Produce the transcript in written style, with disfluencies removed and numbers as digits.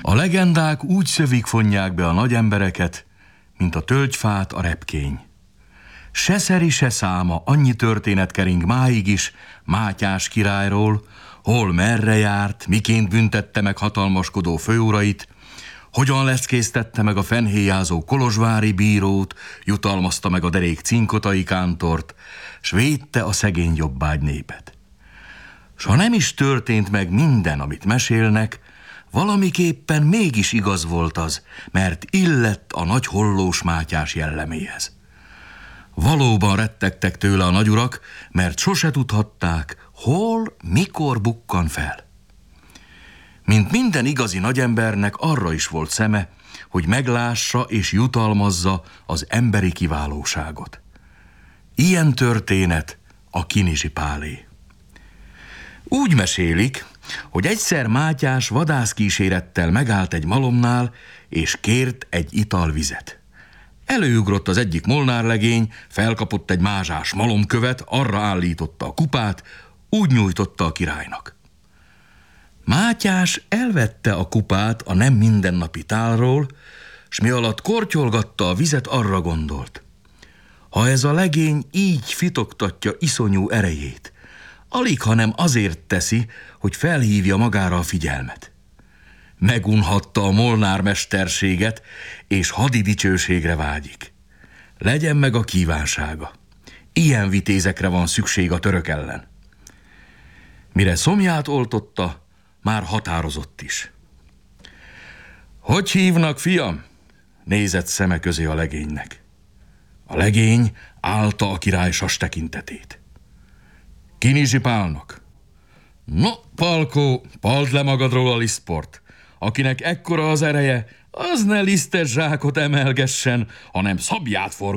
A legendák úgy szövik fonják be a nagy embereket, mint a tölgyfát a repkény. Se szeri, se száma, annyi történet kering máig is Mátyás királyról, hol merre járt, miként büntette meg hatalmaskodó főurait, hogyan leckésztette meg a fennhéjázó kolozsvári bírót, jutalmazta meg a derék cinkotai kántort, s védte a szegény jobbágy népet. S ha nem is történt meg minden, amit mesélnek, valamiképpen mégis igaz volt az, mert illett a nagy hollós Mátyás jelleméhez. Valóban rettegtek tőle a nagyurak, mert sose tudhatták, hol, mikor bukkan fel. Mint minden igazi nagyembernek arra is volt szeme, hogy meglássa és jutalmazza az emberi kiválóságot. Ilyen történet a Kinizsi Pálé. Úgy mesélik, hogy egyszer Mátyás vadászkísérettel megállt egy malomnál, és kért egy italvizet. Előugrott az egyik molnárlegény, felkapott egy mázsás malomkövet, arra állította a kupát, úgy nyújtotta a királynak. Mátyás elvette a kupát a nem mindennapi tálról, s mi alatt kortyolgatta a vizet, arra gondolt. Ha ez a legény így fitoktatja iszonyú erejét, alighanem azért teszi, hogy felhívja magára a figyelmet. Megunhatta a molnármesterséget, és hadi dicsőségre vágyik. Legyen meg a kívánsága. Ilyen vitézekre van szükség a török ellen. Mire szomját oltotta, már határozott is. Hogy hívnak, fiam? Nézett szeme közé a legénynek. A legény állta a király sas tekintetét. Kinizsi Pálnak. No, Palkó, pald le magadról a lisztport. Akinek ekkora az ereje, az ne lisztes zsákot emelgessen, hanem szabját forgasson.